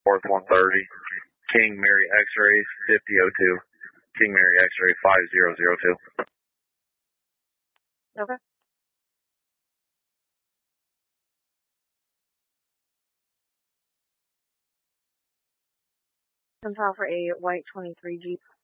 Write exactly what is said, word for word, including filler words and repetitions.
North one thirty, King Mary X-ray fifty oh two, King Mary X-ray five zero zero two. Okay. Some file for a white twenty-three Jeep.